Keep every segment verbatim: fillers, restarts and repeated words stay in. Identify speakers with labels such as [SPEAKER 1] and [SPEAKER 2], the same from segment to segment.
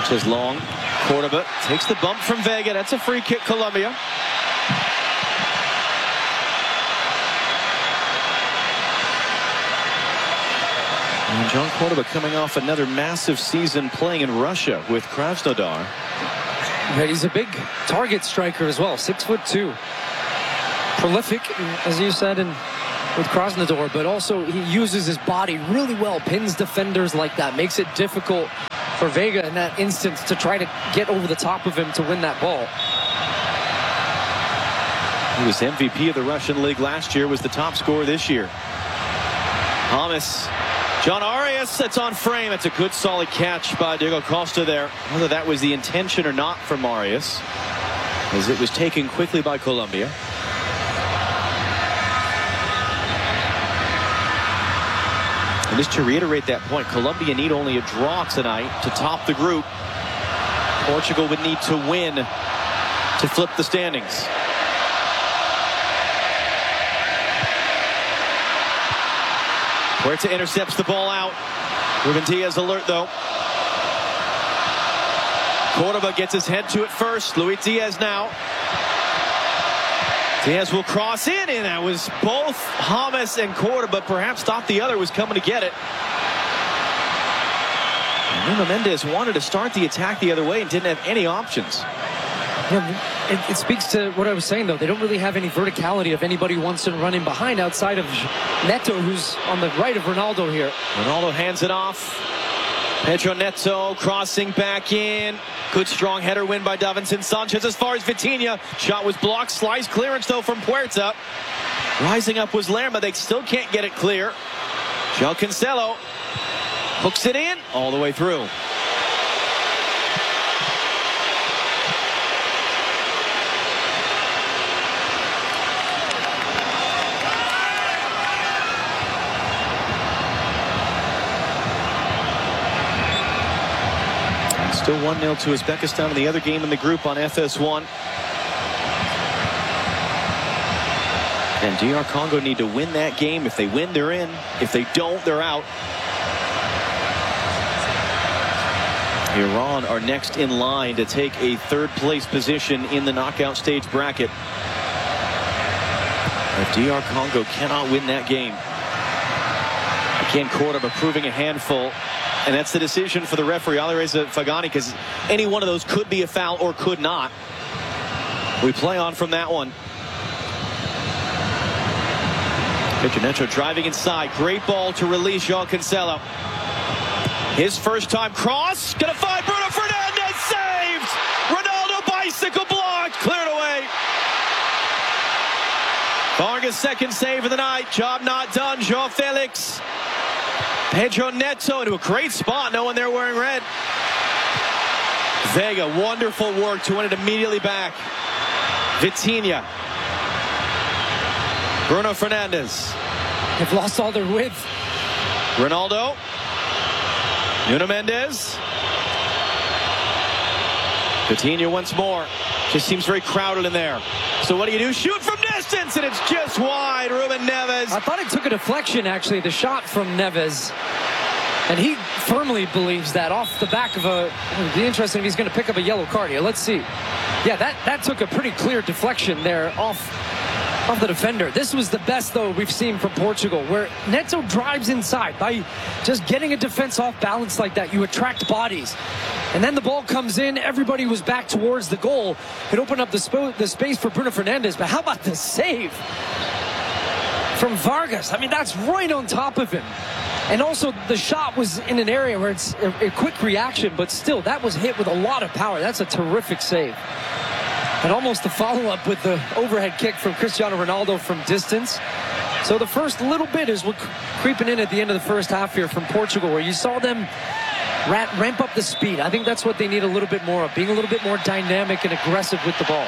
[SPEAKER 1] Sanchez long. Cordoba takes the bump from Vega. That's a free kick, Colombia. And John Cordoba coming off another massive season playing in Russia with Krasnodar.
[SPEAKER 2] Yeah, he's a big target striker as well. Six foot two. Prolific, as you said, in with Krasnodar, but also he uses his body really well, pins defenders like that, makes it difficult for Vega in that instance to try to get over the top of him to win that ball.
[SPEAKER 1] He was M V P of the Russian League last year, was the top scorer this year. Hamas. John Arias, that's on frame. That's a good solid catch by Diego Costa there. Whether that was the intention or not from Arias, as it was taken quickly by Colombia. And just to reiterate that point, Colombia need only a draw tonight to top the group. Portugal would need to win to flip the standings. Huerta intercepts the ball out. Ruben Diaz alert though. Cordoba gets his head to it first. Luis Diaz now. Diaz will cross in, and that was both Hamas and Cordoba perhaps thought the other was coming to get it. And Nuno Mendes wanted to start the attack the other way and didn't have any options.
[SPEAKER 2] Yeah, it, it speaks to what I was saying, though. They don't really have any verticality of anybody who wants to run in behind outside of Neto, who's on the right of Ronaldo here.
[SPEAKER 1] Ronaldo hands it off. Pedro Neto crossing back in. Good strong header win by Davinson Sanchez as far as Vitinha. Shot was blocked. Slice clearance though from Puerta. Rising up was Lerma. They still can't get it clear. João Cancelo hooks it in all the way through. Still one nil to Uzbekistan in the other game in the group on F S one. And D R Congo need to win that game. If they win, they're in. If they don't, they're out. Iran are next in line to take a third place position in the knockout stage bracket. If D R Congo cannot win that game, again, Cordoba proving a handful. And that's the decision for the referee, Alireza Fagani, because any one of those could be a foul or could not. We play on from that one. Pedro Neto driving inside. Great ball to release João Cancelo. His first time cross. Gonna find Bruno Fernandes. Saved! Ronaldo bicycle blocked. Cleared away. Vargas' second save of the night. Job not done. João Felix. Pedro Neto into a great spot. No one there wearing red. Vega, wonderful work to win it immediately back. Vitinha. Bruno Fernandes.
[SPEAKER 2] They've lost all their width.
[SPEAKER 1] Ronaldo. Nuno Mendes. Vitinha once more. Just seems very crowded in there. So what do you do? Shoot from distance, and it's just wide. Ruben Neves.
[SPEAKER 2] I thought it took a deflection, actually, the shot from Neves. And he firmly believes that off the back of a... It'd be interesting if he's going to pick up a yellow card here. Let's see. Yeah, that, that took a pretty clear deflection there off, off the defender. This was the best, though, we've seen from Portugal, where Neto drives inside. By just getting a defense off balance like that, you attract bodies. And then the ball comes in. Everybody was back towards the goal. It opened up the, sp the space for Bruno Fernandes. But how about the save from Vargas? I mean, that's right on top of him. And also, the shot was in an area where it's a, a quick reaction, but still, that was hit with a lot of power. That's a terrific save. And almost a follow-up with the overhead kick from Cristiano Ronaldo from distance. So the first little bit is what creeping in at the end of the first half here from Portugal, where you saw them ramp up the speed. I think that's what they need a little bit more of, being a little bit more dynamic and aggressive with the ball.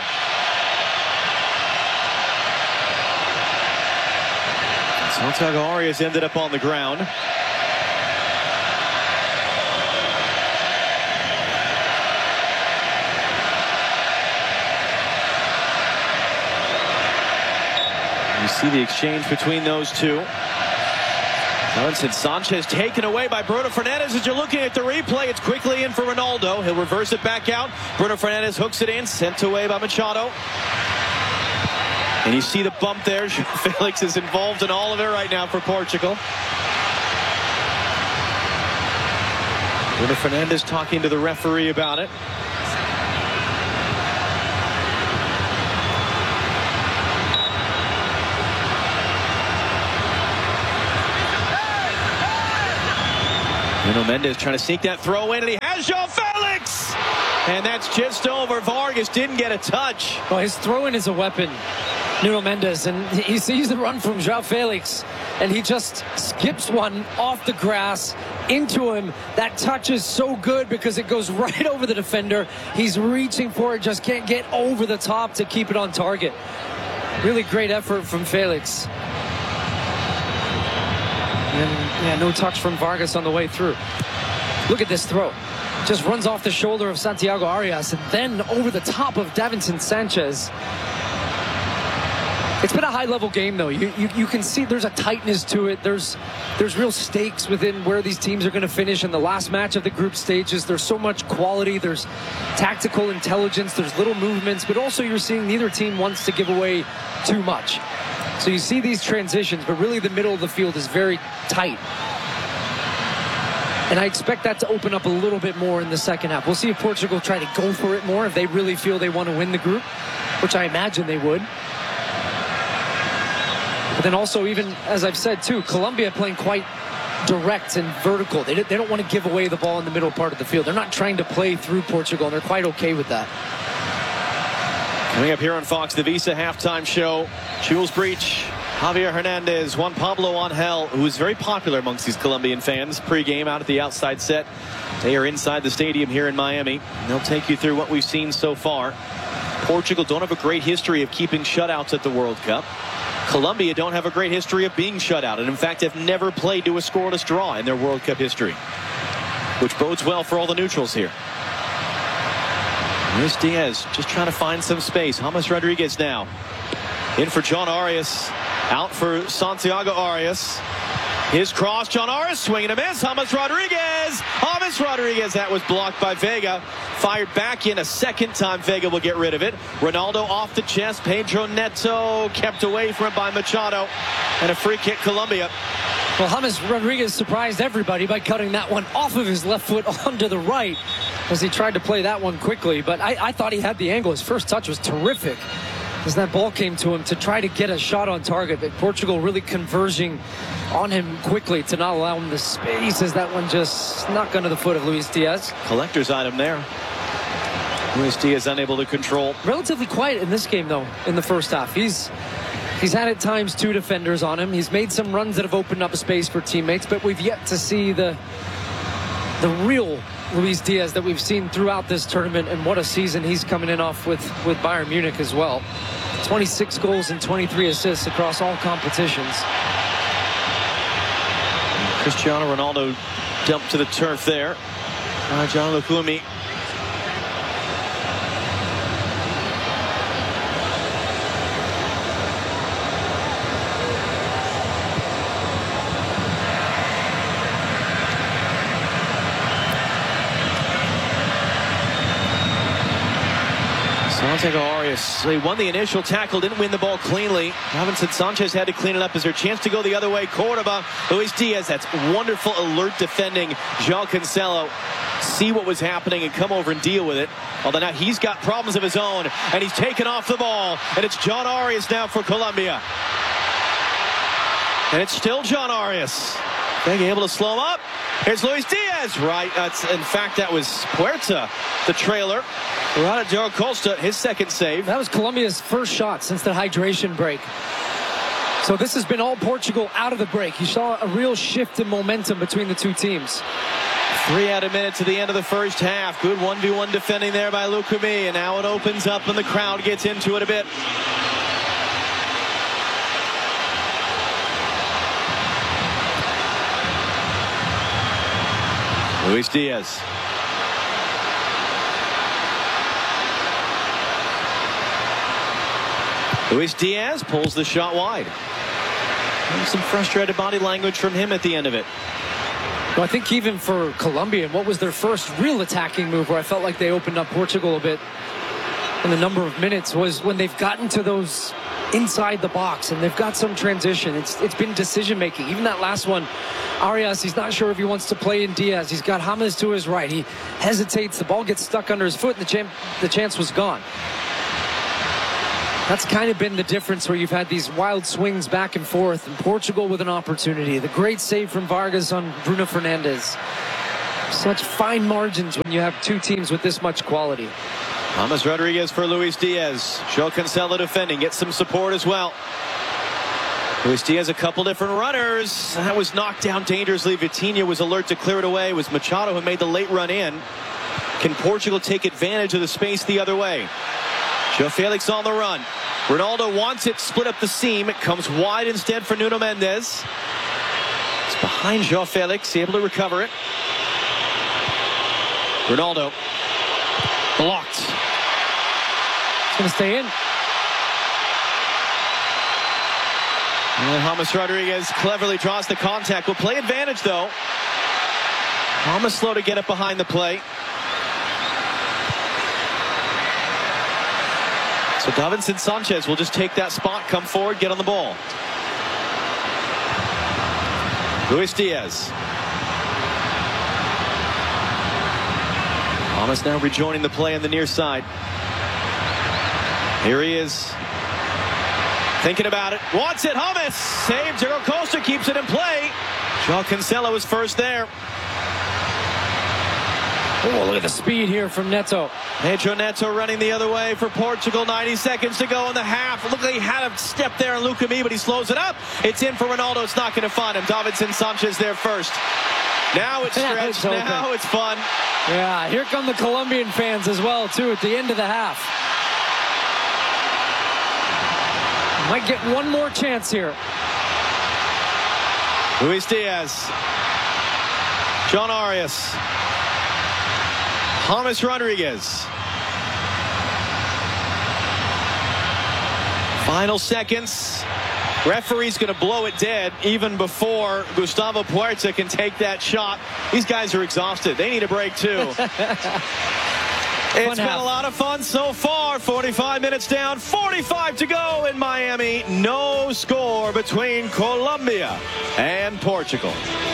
[SPEAKER 1] Santiago Arias ended up on the ground. You see the exchange between those two. Davinson Sanchez taken away by Bruno Fernandes. As you're looking at the replay, it's quickly in for Ronaldo. He'll reverse it back out. Bruno Fernandes hooks it in, sent away by Machado. And you see the bump there. Felix is involved in all of it right now for Portugal. Bruno Fernandes talking to the referee about it. Nuno Mendes trying to sneak that throw in, and he has João Felix! And that's just over. Vargas didn't get a touch.
[SPEAKER 2] Well, his throw-in is a weapon, Nuno Mendes, and he sees the run from João Felix, and he just skips one off the grass into him. That touch is so good because it goes right over the defender. He's reaching for it, just can't get over the top to keep it on target. Really great effort from Felix. And yeah, no touch from Vargas on the way through. Look at this throw. Just runs off the shoulder of Santiago Arias and then over the top of Davinson Sanchez. It's been a high-level game, though. You, you you can see there's a tightness to it. There's there's real stakes within where these teams are going to finish in the last match of the group stages. There's so much quality. There's tactical intelligence. There's little movements. But also you're seeing neither team wants to give away too much. So you see these transitions, but really the middle of the field is very tight. And I expect that to open up a little bit more in the second half. We'll see if Portugal try to go for it more, if they really feel they want to win the group, which I imagine they would. But then also, even as I've said too, Colombia playing quite direct and vertical. They, they don't want to give away the ball in the middle part of the field. They're not trying to play through Portugal, and they're quite okay with that.
[SPEAKER 1] Coming up here on Fox, the Visa halftime show. Jules Breach, Javier Hernandez, Juan Pablo Angel, who is very popular amongst these Colombian fans. Pre-game out at the outside set. They are inside the stadium here in Miami. And they'll take you through what we've seen so far. Portugal don't have a great history of keeping shutouts at the World Cup. Colombia don't have a great history of being shut out, and in fact have never played to a scoreless draw in their World Cup history, which bodes well for all the neutrals here. Luis Diaz just trying to find some space. James Rodriguez now in for John Arias, out for Santiago Arias. His cross, John Arias swinging a miss. James Rodriguez, James Rodriguez, that was blocked by Vega. Fired back in a second time. Vega will get rid of it. Ronaldo off the chest. Pedro Neto kept away from it by Machado. And a free kick, Colombia.
[SPEAKER 2] Well, James Rodriguez surprised everybody by cutting that one off of his left foot onto the right as he tried to play that one quickly. But I, I thought he had the angle. His first touch was terrific as that ball came to him to try to get a shot on target. But Portugal really converging on him quickly to not allow him the space as that one just snuck under the foot of Luis Diaz.
[SPEAKER 1] Collector's item there. Luis Diaz unable to control.
[SPEAKER 2] Relatively quiet in this game, though, in the first half. He's he's had at times two defenders on him. He's made some runs that have opened up a space for teammates, but we've yet to see the the real Luis Diaz that we've seen throughout this tournament, and what a season he's coming in off with, with Bayern Munich as well. twenty-six goals and twenty-three assists across all competitions.
[SPEAKER 1] Cristiano Ronaldo dumped to the turf there. Uh, John Lukumi. Santiago Arias, he won the initial tackle, didn't win the ball cleanly. Davinson Sanchez had to clean it up. Is there a chance to go the other way? Cordoba, Luis Diaz, that's wonderful alert defending. João Cancelo, see what was happening and come over and deal with it. Although now he's got problems of his own, and he's taken off the ball. And it's John Arias now for Colombia. And it's still John Arias. Being able to slow him up. Here's Luis Diaz. Right, that's, in fact, that was Puerta, the trailer. Ronaldo Costa, his second save.
[SPEAKER 2] That was Colombia's first shot since the hydration break. So this has been all Portugal out of the break. You saw a real shift in momentum between the two teams.
[SPEAKER 1] Three added minutes to the end of the first half. Good one v one defending there by Lukumi. And now it opens up and the crowd gets into it a bit. Luis Diaz. Luis Diaz pulls the shot wide. Some frustrated body language from him at the end of it.
[SPEAKER 2] Well, I think even for Colombia, what was their first real attacking move where I felt like they opened up Portugal a bit in the number of minutes was when they've gotten to those inside the box and they've got some transition. It's it's been decision making. Even that last one, Arias, he's not sure if he wants to play in Diaz. He's got James to his right. He hesitates. The ball gets stuck under his foot and the, cham the chance was gone. That's kind of been the difference where you've had these wild swings back and forth. And Portugal with an opportunity. The great save from Vargas on Bruno Fernandes. Such fine margins when you have two teams with this much quality.
[SPEAKER 1] James Rodriguez for Luis Diaz. João Cancelo defending. Gets some support as well. Luis Diaz, a couple different runners. That was knocked down dangerously. Vitinha was alert to clear it away. It was Machado who made the late run in. Can Portugal take advantage of the space the other way? João Felix on the run. Ronaldo wants it, split up the seam. It comes wide instead for Nuno Mendes. It's behind João Felix, able to recover it. Ronaldo blocked.
[SPEAKER 2] It's going to stay in.
[SPEAKER 1] And James Rodriguez cleverly draws the contact. Will play advantage though. James slow to get it behind the play. So Davinson Sanchez will just take that spot, come forward, get on the ball. Luis Diaz. James now rejoining the play on the near side. Here he is. Thinking about it. Wants it. James saves. Diego Costa keeps it in play. João Cancelo is first there.
[SPEAKER 2] Oh, look at the speed here from Neto.
[SPEAKER 1] Pedro Neto running the other way for Portugal. ninety seconds to go in the half. Looked like he had a step there on Lucami, but he slows it up. It's in for Ronaldo. It's not going to find him. Davinson Sanchez there first. Now it's stretched. Now it's fun.
[SPEAKER 2] Yeah, here come the Colombian fans as well, too, at the end of the half. Might get one more chance here.
[SPEAKER 1] Luis Diaz. John Arias. James Rodriguez. Final seconds. Referee's going to blow it dead even before Gustavo Puerta can take that shot. These guys are exhausted. They need a break too. It's been a lot of fun so far. forty-five minutes down, forty-five to go in Miami. No score between Colombia and Portugal.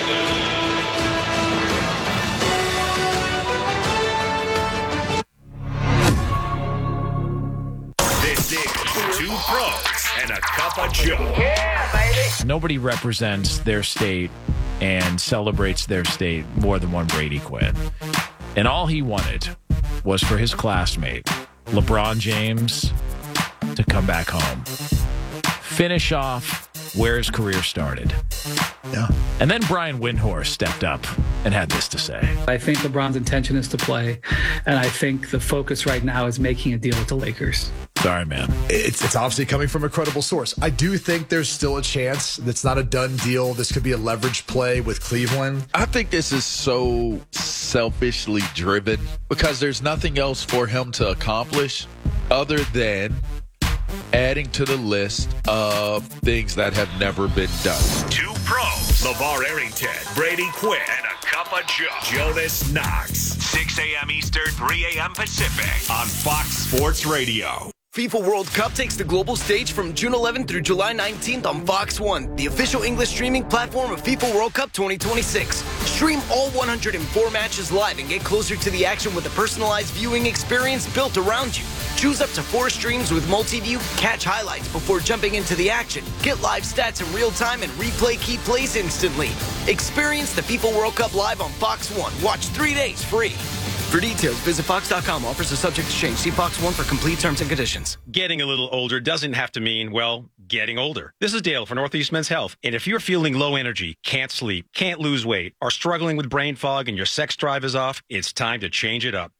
[SPEAKER 3] This is Two Pros and a Cup of Joe.
[SPEAKER 4] Yeah, baby.
[SPEAKER 5] Nobody represents their state and celebrates their state more than one Brady Quinn. And all he wanted was for his classmate, LeBron James, to come back home. Finish off where his career started.
[SPEAKER 6] Yeah.
[SPEAKER 5] And then Brian Windhorst stepped up and had this to say.
[SPEAKER 7] I think LeBron's intention is to play, and I think the focus right now is making a deal with the Lakers.
[SPEAKER 5] Sorry, man.
[SPEAKER 6] It's, it's obviously coming from a credible source. I do think there's still a chance. It's not a done deal. This could be a leverage play with Cleveland.
[SPEAKER 8] I think this is so selfishly driven because there's nothing else for him to accomplish other than adding to the list of things that have never been done.
[SPEAKER 3] Two Pros. LeVar Arrington, Brady Quinn, and a Cup of Joe. Jonas Knox. six a.m. Eastern, three a.m. Pacific on Fox Sports Radio.
[SPEAKER 9] FIFA World Cup takes the global stage from June eleventh through July nineteenth on Fox one, the official English streaming platform of FIFA World Cup twenty twenty-six. Stream all one hundred four matches live and get closer to the action with a personalized viewing experience built around you. Choose up to four streams with multi-view, catch highlights before jumping into the action, get live stats in real time, and replay key plays instantly. Experience the FIFA World Cup live on Fox one. Watch three days free. For details, visit Fox dot com. Offers are subject to change. See Fox one for complete terms and conditions.
[SPEAKER 10] Getting a little older doesn't have to mean, well, getting older. This is Dale for Northeast Men's Health. And if you're feeling low energy, can't sleep, can't lose weight, are struggling with brain fog and your sex drive is off, it's time to change it up.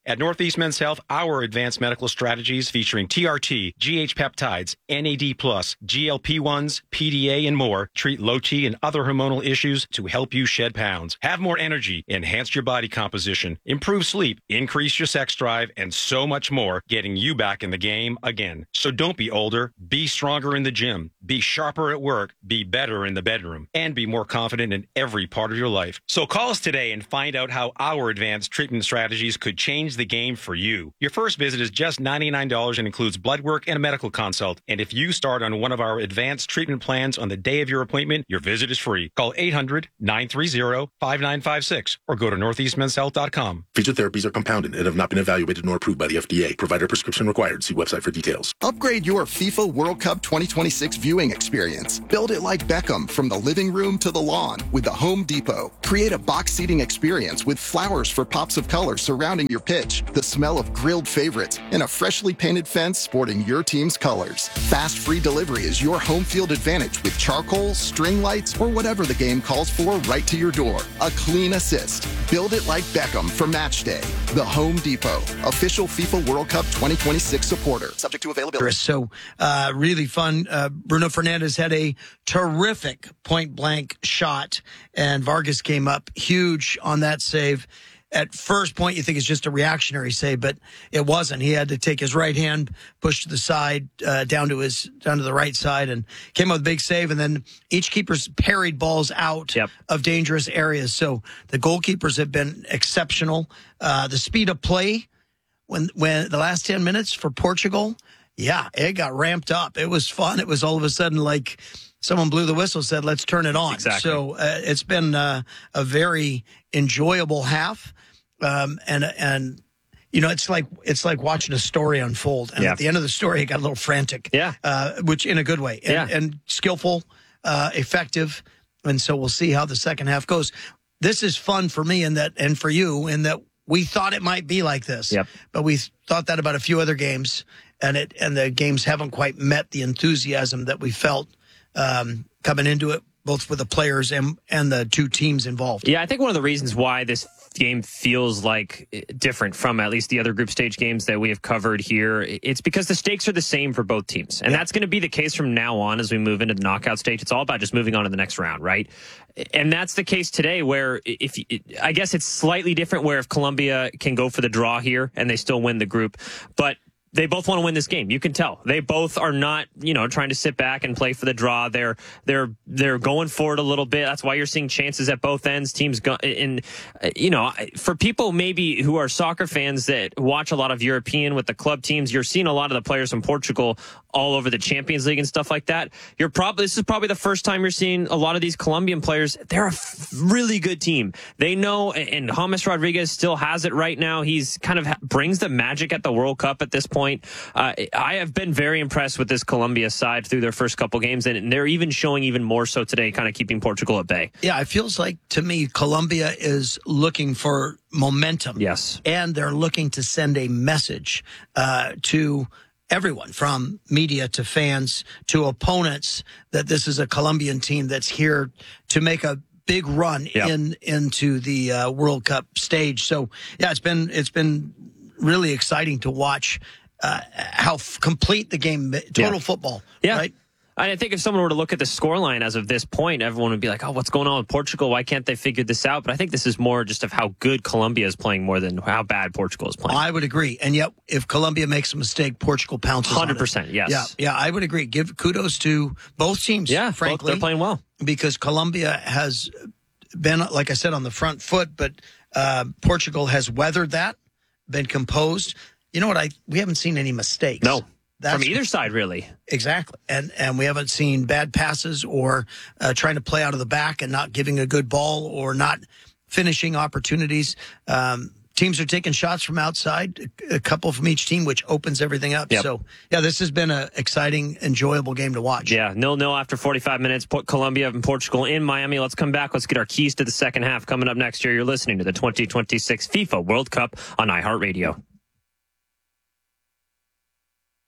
[SPEAKER 10] At Northeast Men's Health, our advanced medical strategies featuring T R T, G H peptides, N A D plus, G L P ones, P D A, and more treat low T and other hormonal issues to help you shed pounds, have more energy, enhance your body composition, improve sleep, increase your sex drive, and so much more, getting you back in the game again. So don't be older, be stronger in the gym, be sharper at work, be better in the bedroom, and be more confident in every part of your life. So call us today and find out how our advanced treatment strategies could change the game for you. Your first visit is just ninety-nine dollars and includes blood work and a medical consult. And if you start on one of our advanced treatment plans on the day of your appointment, your visit is free. Call eight hundred, nine three zero, five nine five six or go to northeast men's health dot com.
[SPEAKER 4] Featured therapies are compounded and have not been evaluated nor approved by the F D A. Provider prescription required. See website for details.
[SPEAKER 11] Upgrade your FIFA World Cup twenty twenty-six viewing experience. Build it like Beckham from the living room to the lawn with the Home Depot. Create a box seating experience with flowers for pops of color surrounding your pitch, the smell of grilled favorites, and a freshly painted fence sporting your team's colors. Fast free delivery is your home field advantage with charcoal, string lights, or whatever the game calls for right to your door. A clean assist. Build it like Beckham for match day. The Home Depot, official FIFA World Cup twenty twenty-six supporter. Subject to availability.
[SPEAKER 12] So uh, really fun. Uh, Bruno Fernandes had a terrific point blank shot, and Vargas came up huge on that save. At first point, you think it's just a reactionary save, but it wasn't. He had to take his right hand, push to the side, uh, down to his down to the right side, and came up with a big save. And then each keeper's parried balls out
[SPEAKER 13] yep.
[SPEAKER 12] of dangerous areas. So the goalkeepers have been exceptional. Uh, the speed of play when when the last ten minutes for Portugal, yeah, it got ramped up. It was fun. It was all of a sudden like someone blew the whistle, said, let's turn it on.
[SPEAKER 13] Exactly.
[SPEAKER 12] So uh, it's been uh, a very enjoyable half. Um, and, and, you know, it's like, it's like watching a story unfold. And
[SPEAKER 13] yeah.
[SPEAKER 12] at the end of the story, it got a little frantic,
[SPEAKER 13] yeah.
[SPEAKER 12] uh, which in a good way, and,
[SPEAKER 13] yeah.
[SPEAKER 12] and skillful, uh, effective. And so we'll see how the second half goes. This is fun for me in that, and for you in that we thought it might be like this,
[SPEAKER 13] yep.
[SPEAKER 12] but we thought that about a few other games, and it, and the games haven't quite met the enthusiasm that we felt, um, coming into it, both for the players and, and the two teams involved.
[SPEAKER 13] Yeah, I think one of the reasons why this game feels like different from at least the other group stage games that we have covered here, it's because the stakes are the same for both teams. And yeah. that's going to be the case from now on as we move into the knockout stage. It's all about just moving on to the next round, right? And that's the case today where if I guess it's slightly different where if Colombia can go for the draw here and they still win the group, but they both want to win this game. You can tell. They both are not, you know, trying to sit back and play for the draw. They're they're they're going for it a little bit. That's why you're seeing chances at both ends. Teams go and you know, for people maybe who are soccer fans that watch a lot of European with the club teams, you're seeing a lot of the players from Portugal all over the Champions League and stuff like that. You're probably this is probably the first time you're seeing a lot of these Colombian players. They're a really good team. They know, and James Rodriguez still has it right now. He's kind of brings the magic at the World Cup at this point. Uh, I have been very impressed with this Colombia side through their first couple games, and they're even showing even more so today, kind of keeping Portugal at bay.
[SPEAKER 12] Yeah, it feels like to me Colombia is looking for momentum.
[SPEAKER 13] Yes.
[SPEAKER 12] And they're looking to send a message uh, to everyone, from media to fans to opponents, that this is a Colombian team that's here to make a big run
[SPEAKER 13] yep.
[SPEAKER 12] in into the uh, World Cup stage. So yeah, it's been it's been really exciting to watch uh, how f- complete the game, total
[SPEAKER 13] yeah.
[SPEAKER 12] football,
[SPEAKER 13] yeah.
[SPEAKER 12] right?
[SPEAKER 13] I think if someone were to look at the scoreline as of this point, everyone would be like, oh, what's going on with Portugal? Why can't they figure this out? But I think this is more just of how good Colombia is playing more than how bad Portugal is playing.
[SPEAKER 12] I would agree. And yet, if Colombia makes a mistake, Portugal pounces
[SPEAKER 13] one hundred percent,
[SPEAKER 12] on it.
[SPEAKER 13] yes.
[SPEAKER 12] Yeah, yeah, I would agree. Give kudos to both teams,
[SPEAKER 13] yeah,
[SPEAKER 12] frankly.
[SPEAKER 13] Both, they're playing well.
[SPEAKER 12] Because Colombia has been, like I said, on the front foot, but uh, Portugal has weathered that, been composed. You know what? I we haven't seen any mistakes.
[SPEAKER 13] No,
[SPEAKER 12] That's,
[SPEAKER 13] from either side, really.
[SPEAKER 12] Exactly. And and we haven't seen bad passes or uh, trying to play out of the back and not giving a good ball or not finishing opportunities. Um, teams are taking shots from outside, a couple from each team, which opens everything up.
[SPEAKER 13] Yep.
[SPEAKER 12] So, yeah, this has been an exciting, enjoyable game to watch.
[SPEAKER 13] Yeah, nil nil after forty-five minutes. Put Colombia and Portugal in Miami. Let's come back. Let's get our keys to the second half coming up next year. You're listening to the twenty twenty-six FIFA World Cup on iHeartRadio.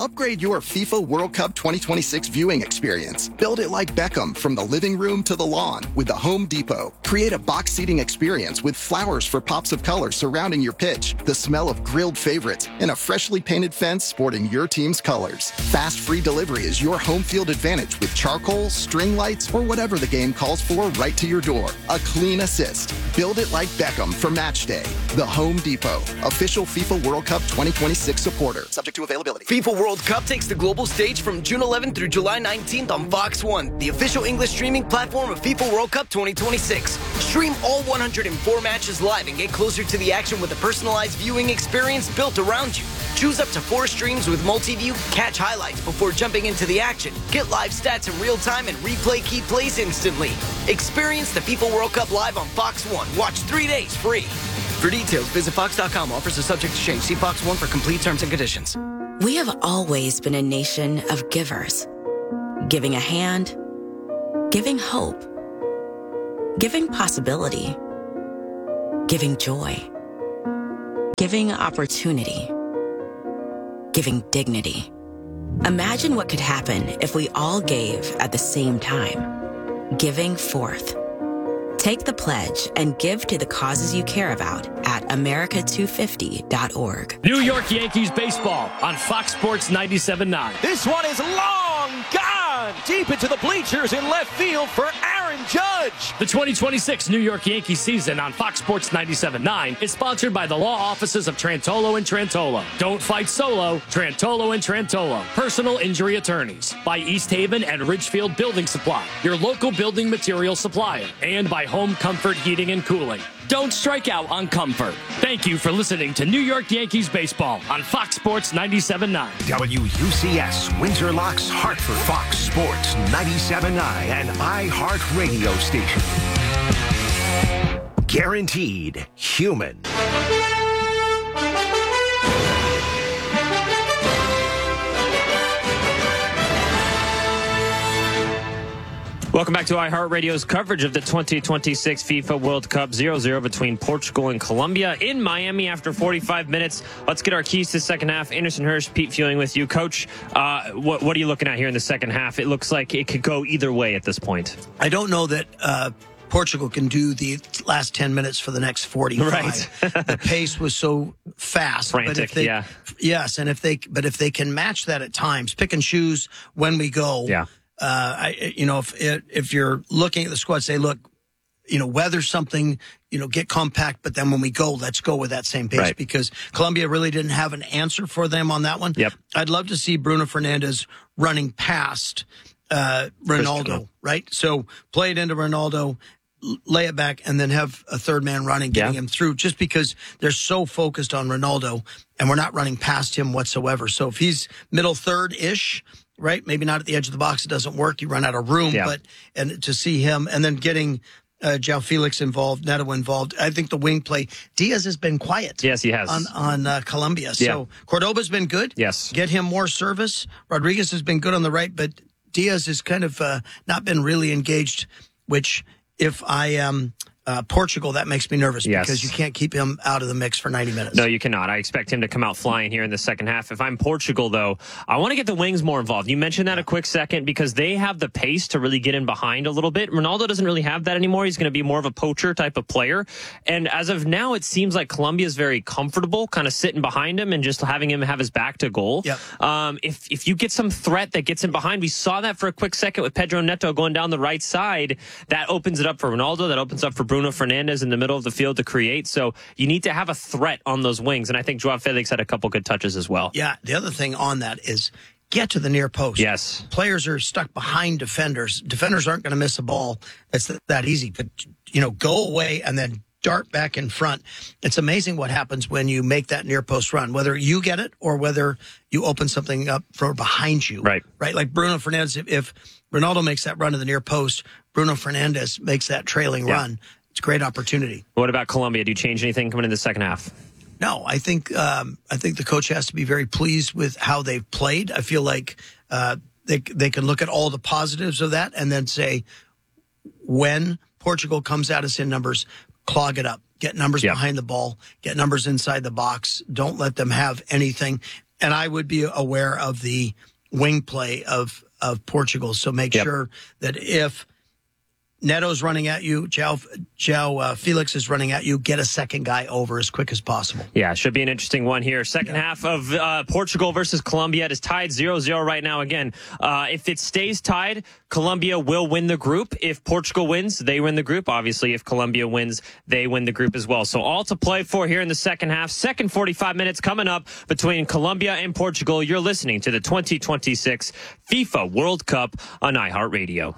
[SPEAKER 11] Upgrade your FIFA World Cup twenty twenty-six viewing experience. Build it like Beckham from the living room to the lawn with the Home Depot. Create a box seating experience with flowers for pops of color surrounding your pitch, the smell of grilled favorites, and a freshly painted fence sporting your team's colors. Fast free delivery is your home field advantage with charcoal, string lights, or whatever the game calls for right to your door. A clean assist. Build it like Beckham for match day. The Home Depot, official FIFA World Cup twenty twenty-six supporter. Subject to availability.
[SPEAKER 9] FIFA World Cup takes the global stage from June eleventh through July nineteenth on Fox one, the official English streaming platform of FIFA World Cup twenty twenty-six. Stream all one hundred four matches live and get closer to the action with a personalized viewing experience built around you. Choose up to four streams with multi-view, catch highlights before jumping into the action, get live stats in real time, and replay key plays instantly. Experience the FIFA World Cup live on Fox one. Watch three days free. For details, visit fox dot com. Offers are subject to change. See Fox one for complete terms and conditions.
[SPEAKER 14] We have always been a nation of givers. Giving a hand, giving hope, giving possibility, giving joy, giving opportunity, giving dignity. Imagine what could happen if we all gave at the same time. Giving forth. Take the pledge and give to the causes you care about at America two fifty dot org.
[SPEAKER 15] New York Yankees baseball on Fox Sports ninety-seven point nine.
[SPEAKER 1] This one is long gone, deep into the bleachers in left field for Aaron Judge.
[SPEAKER 15] The twenty twenty-six New York Yankees season on Fox Sports ninety-seven point nine is sponsored by the law offices of Trantolo and Trantolo. Don't fight solo, Trantolo and Trantolo. Personal injury attorneys. By East Haven and Ridgefield Building Supply, your local building material supplier. And by Home Comfort Heating and Cooling. Don't strike out on comfort. Thank you for listening to New York Yankees baseball on Fox Sports ninety-seven point nine.
[SPEAKER 16] W U C S, Windsor Locks, Hartford, Fox Sports ninety-seven point nine, and iHeart Radio Station. Guaranteed human.
[SPEAKER 13] Welcome back to iHeartRadio's coverage of the twenty twenty-six FIFA World Cup zero zero between Portugal and Colombia in Miami after forty-five minutes. Let's get our keys to the second half. Anderson Hirsch, Pete Fewing with you. Coach, uh, what, what are you looking at here in the second half? It looks like it could go either way at this point.
[SPEAKER 12] I don't know that uh, Portugal can do the last ten minutes for the next forty-five.
[SPEAKER 13] Right.
[SPEAKER 12] The pace was so fast.
[SPEAKER 13] Frantic,
[SPEAKER 12] but if they,
[SPEAKER 13] yeah.
[SPEAKER 12] Yes, and if they, but if they can match that at times, pick and choose when we go.
[SPEAKER 13] Yeah.
[SPEAKER 12] Uh, I, you know, if if you're looking at the squad, say, look, you know, weather something, you know, get compact, but then when we go, let's go with that same pace
[SPEAKER 13] right.
[SPEAKER 12] because Colombia really didn't have an answer for them on that one.
[SPEAKER 13] Yep.
[SPEAKER 12] I'd love to see Bruno Fernandes running past uh, Ronaldo, right? So play it into Ronaldo, lay it back, and then have a third man running, getting
[SPEAKER 13] yeah.
[SPEAKER 12] him through, just because they're so focused on Ronaldo and we're not running past him whatsoever. So if he's middle third-ish, right? Maybe not at the edge of the box. It doesn't work. You run out of room,
[SPEAKER 13] yeah.
[SPEAKER 12] but, and to see him and then getting, uh, João Felix involved, Neto involved. I think the wing play, Diaz has been quiet.
[SPEAKER 13] Yes, he has.
[SPEAKER 12] On, on, uh, Colombia. So
[SPEAKER 13] yeah.
[SPEAKER 12] Cordoba's been good.
[SPEAKER 13] Yes.
[SPEAKER 12] Get him more service. Rodriguez has been good on the right, but Diaz has kind of, uh, not been really engaged, which if I am, Uh, Portugal, that makes me nervous
[SPEAKER 13] yes.
[SPEAKER 12] because you can't keep him out of the mix for ninety minutes.
[SPEAKER 13] No, you cannot. I expect him to come out flying here in the second half. If I'm Portugal, though, I want to get the wings more involved. You mentioned that a quick second because they have the pace to really get in behind a little bit. Ronaldo doesn't really have that anymore. He's going to be more of a poacher type of player. And as of now, it seems like Colombia is very comfortable kind of sitting behind him and just having him have his back to goal.
[SPEAKER 12] Yep.
[SPEAKER 13] Um, if, if you get some threat that gets in behind, we saw that for a quick second with Pedro Neto going down the right side. That opens it up for Ronaldo. That opens up for Bruno Fernandes in the middle of the field to create. So you need to have a threat on those wings. And I think João Felix had a couple good touches as well.
[SPEAKER 12] Yeah. The other thing on that is get to the near post.
[SPEAKER 13] Yes.
[SPEAKER 12] Players are stuck behind defenders. Defenders aren't going to miss a ball. It's that easy. But, you know, go away and then dart back in front. It's amazing what happens when you make that near post run, whether you get it or whether you open something up for behind you.
[SPEAKER 13] Right.
[SPEAKER 12] Right. Like Bruno Fernandes, if, if Ronaldo makes that run to the near post, Bruno Fernandes makes that trailing
[SPEAKER 13] yeah.
[SPEAKER 12] run. It's a great opportunity.
[SPEAKER 13] What about Colombia? Do you change anything coming in the second half?
[SPEAKER 12] No, I think um, I think the coach has to be very pleased with how they've played. I feel like uh, they they can look at all the positives of that and then say, when Portugal comes at us in numbers, clog it up, get numbers
[SPEAKER 13] yep.
[SPEAKER 12] behind the ball, get numbers inside the box. Don't let them have anything. and I would be aware of the wing play of of Portugal. So make yep. sure that if Neto's running at you, Joao, Joao uh, Felix is running at you, get a second guy over as quick as possible.
[SPEAKER 13] Yeah, should be an interesting one here. Second yeah. half of uh, Portugal versus Colombia. It is tied zero zero right now. Again, uh, if it stays tied, Colombia will win the group. If Portugal wins, they win the group. Obviously, if Colombia wins, they win the group as well. So all to play for here in the second half. Second forty-five minutes coming up between Colombia and Portugal. You're listening to the twenty twenty-six FIFA World Cup on iHeartRadio.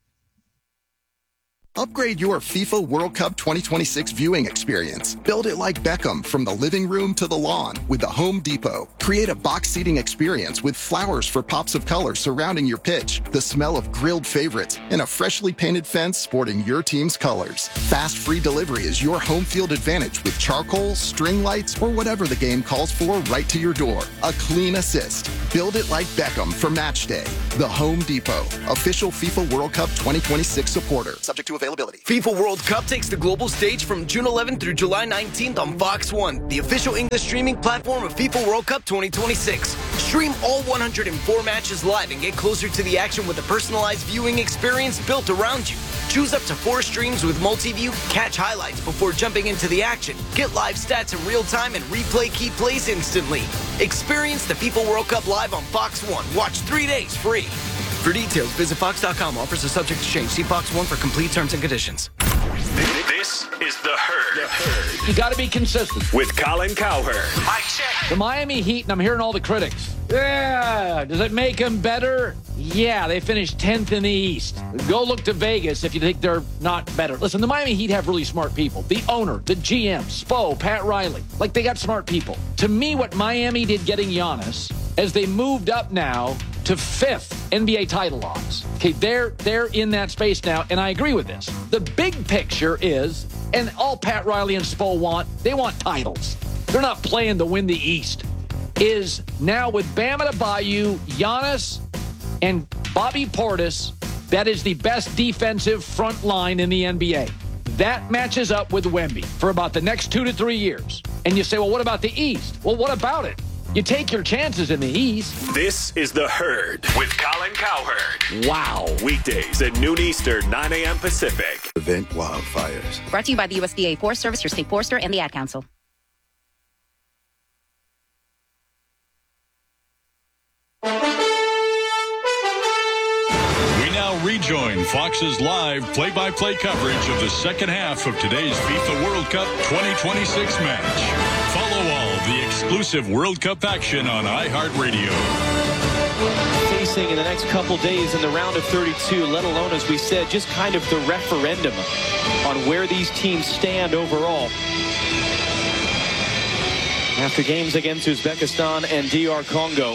[SPEAKER 11] Upgrade your FIFA World Cup twenty twenty-six viewing experience. Build it like Beckham from the living room to the lawn with the Home Depot. Create a box seating experience with flowers for pops of color surrounding your pitch, the smell of grilled favorites, and a freshly painted fence sporting your team's colors. Fast free delivery is your home field advantage with charcoal, string lights, or whatever the game calls for right to your door. A clean assist. Build it like Beckham for match day. The Home Depot, official FIFA World Cup twenty twenty-six supporter. Subject to availability.
[SPEAKER 9] FIFA World Cup takes the global stage from June eleventh through July nineteenth on Fox one, the official English streaming platform of FIFA World Cup twenty twenty-six. Stream all one hundred four matches live and get closer to the action with a personalized viewing experience built around you. Choose up to four streams with multi-view, catch highlights before jumping into the action, get live stats in real time, and replay key plays instantly. Experience the FIFA World Cup live on Fox one. Watch three days free. For details, visit Fox dot com. Offers are subject to change. See Fox one for complete terms and conditions.
[SPEAKER 3] This is The Herd. The Herd.
[SPEAKER 17] You got to be consistent.
[SPEAKER 3] With Colin Cowherd.
[SPEAKER 17] Mike check. The Miami Heat, and I'm hearing all the critics. Yeah. Does it make them better? Yeah, they finished tenth in the East. Go look to Vegas if you think they're not better. Listen, the Miami Heat have really smart people. The owner, the G M, Spo, Pat Riley. Like, they got smart people. To me, what Miami did getting Giannis, as they moved up now to fifth N B A title odds. Okay, they're they're in that space now, and I agree with this. The big picture is, and all Pat Riley and Spo want, they want titles. They're not playing to win the East. Is now with Bam Adebayo, Giannis, and Bobby Portis, that is the best defensive front line in the N B A. That matches up with Wemby for about the next two to three years. And you say, well, what about the East? Well, what about it? You take your chances in the East.
[SPEAKER 3] This is The Herd with Colin Cowherd.
[SPEAKER 17] Wow.
[SPEAKER 3] Weekdays at noon Eastern, nine a.m. Pacific.
[SPEAKER 18] Prevent wildfires.
[SPEAKER 19] Brought to you by the U S D A Forest Service, your state forester, and the Ad Council.
[SPEAKER 20] We now rejoin Fox's live play-by-play coverage of the second half of today's FIFA World Cup twenty twenty-six match. Follow all the exclusive World Cup action on iHeartRadio.
[SPEAKER 1] Facing in the next couple days in the round of thirty-two, let alone, as we said, just kind of the referendum on where these teams stand overall. After games against Uzbekistan and D R Congo.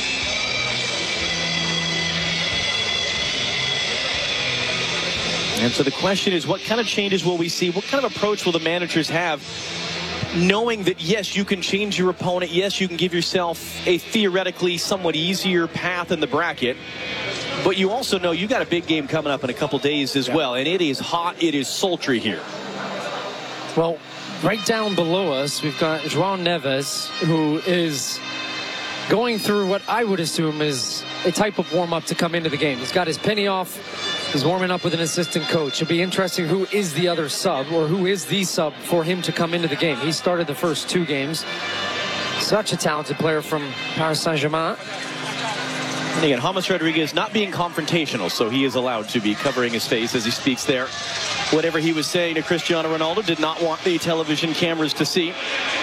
[SPEAKER 1] And so the question is, what kind of changes will we see? What kind of approach will the managers have? Knowing that, yes, you can change your opponent. Yes, you can give yourself a theoretically somewhat easier path in the bracket. But you also know you got a big game coming up in a couple days as yeah. well. And it is hot. It is sultry here.
[SPEAKER 2] Well, right down below us, we've got João Neves, who is going through what I would assume is a type of warm-up to come into the game. He's got his penny off. He's warming up with an assistant coach. It'll be interesting who is the other sub, or who is the sub for him to come into the game. He started the first two games. Such a talented player from Paris Saint-Germain.
[SPEAKER 1] And again, James Rodriguez not being confrontational, so he is allowed to be covering his face as he speaks there. Whatever he was saying to Cristiano Ronaldo did not want the television cameras to see.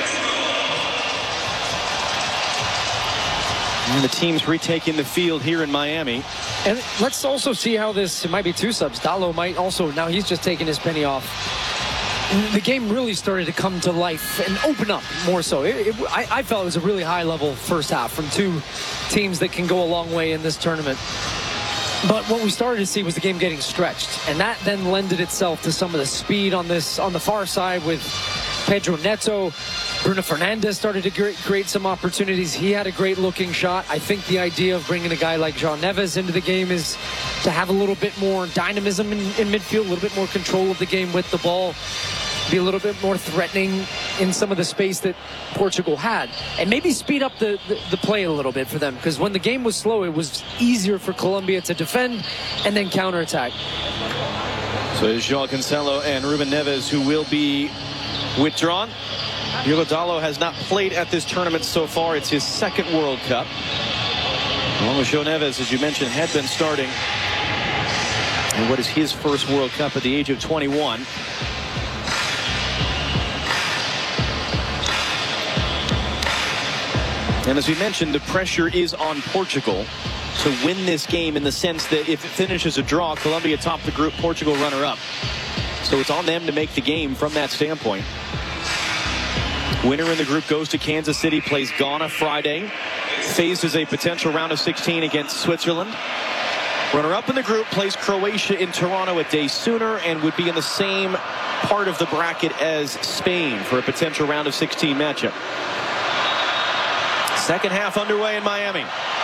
[SPEAKER 1] And the team's retaking the field here in Miami.
[SPEAKER 2] And let's also see how this, it might be two subs. Dalot might also, now he's just taking his penny off. And the game really started to come to life and open up more so. It, it, I, I felt it was a really high-level first half from two teams that can go a long way in this tournament. But what we started to see was the game getting stretched. And that then lended itself to some of the speed on this on the far side with Pedro Neto. Bruno Fernandes started to create some opportunities. He had a great-looking shot. I think the idea of bringing a guy like João Neves into the game is to have a little bit more dynamism in, in midfield, a little bit more control of the game with the ball, be a little bit more threatening in some of the space that Portugal had, and maybe speed up the, the, the play a little bit for them, because when the game was slow, it was easier for Colombia to defend and then counterattack.
[SPEAKER 1] So it's João Cancelo and Ruben Neves who will be withdrawn. Diogo Dalot has not played at this tournament so far. It's his second World Cup. Along with João Neves, as you mentioned, had been starting in what is his first World Cup at the age of twenty-one. And as we mentioned, the pressure is on Portugal to win this game, in the sense that if it finishes a draw, Colombia top the group, Portugal runner-up. So it's on them to make the game from that standpoint. Winner in the group goes to Kansas City, plays Ghana Friday, faces a potential round of sixteen against Switzerland. Runner-up in the group plays Croatia in Toronto a day sooner and would be in the same part of the bracket as Spain for a potential round of sixteen matchup. Second half underway in Miami.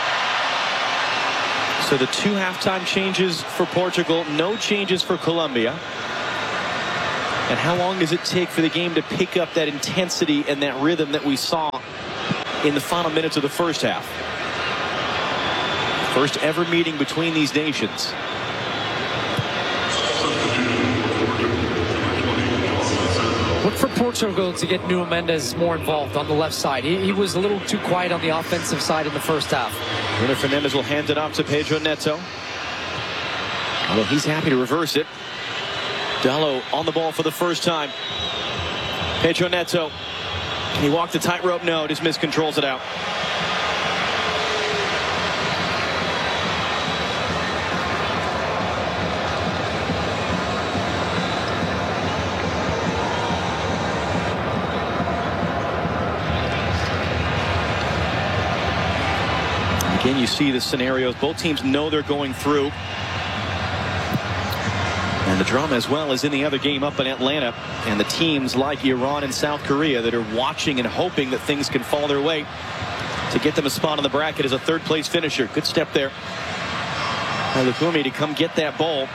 [SPEAKER 1] So the two halftime changes for Portugal, no changes for Colombia. And how long does it take for the game to pick up that intensity and that rhythm that we saw in the final minutes of the first half? First ever meeting between these nations.
[SPEAKER 2] Look for Portugal to get Nuno Mendes more involved on the left side. He, he was a little too quiet on the offensive side in the first half.
[SPEAKER 1] Bruno Fernandes will hand it off to Pedro Neto. Although he's happy to reverse it. Dalot on the ball for the first time. Pedro Neto. Can he walk the tightrope? No, just miscontrols it out. Again, you see the scenarios. Both teams know they're going through. And the drama as well is in the other game up in Atlanta. And the teams like Iran and South Korea that are watching and hoping that things can fall their way to get them a spot on the bracket as a third place finisher. Good step there by Lukumi to come get that ball.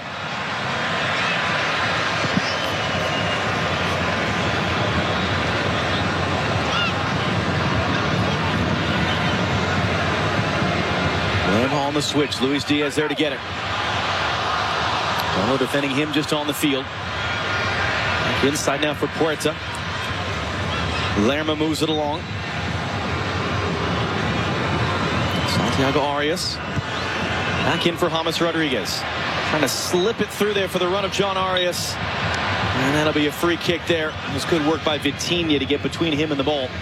[SPEAKER 1] On the switch, Luis Diaz there to get it. Dalot defending him just on the field. Inside now for Puerta. Lerma moves it along. Santiago Arias. Back in for James Rodriguez. Trying to slip it through there for the run of John Arias. And that'll be a free kick there. It was good work by Vitinha to get between him and the ball.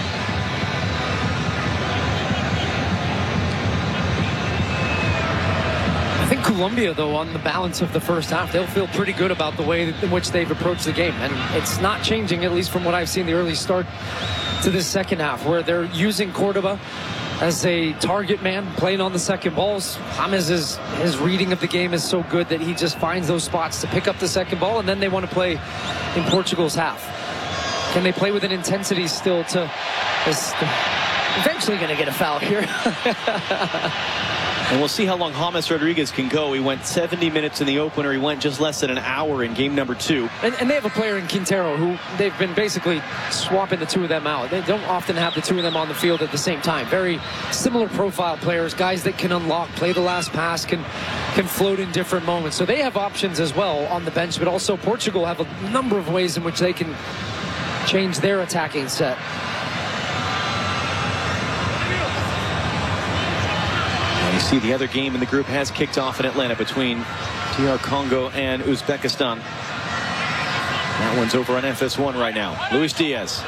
[SPEAKER 2] I think Colombia, though, on the balance of the first half, they'll feel pretty good about the way in which they've approached the game. And it's not changing, at least from what I've seen the early start to this second half, where they're using Cordoba as a target man, playing on the second balls. James, is, his reading of the game is so good that he just finds those spots to pick up the second ball, and then they want to play in Portugal's half. Can they play with an intensity still to... Is eventually going to get a foul here.
[SPEAKER 1] And we'll see how long James Rodriguez can go. He went seventy minutes in the opener. He went just less than an hour in game number two.
[SPEAKER 2] And, and they have a player in Quintero who they've been basically swapping the two of them out. They don't often have the two of them on the field at the same time. Very similar profile players, guys that can unlock, play the last pass, can, can float in different moments. So they have options as well on the bench, but also Portugal have a number of ways in which they can change their attacking set.
[SPEAKER 1] You see the other game in the group has kicked off in Atlanta between D R Congo and Uzbekistan. That one's over on F S one right now. Luis Diaz.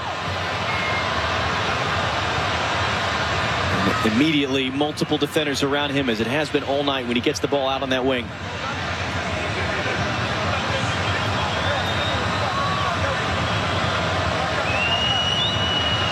[SPEAKER 1] And immediately multiple defenders around him, as it has been all night when he gets the ball out on that wing.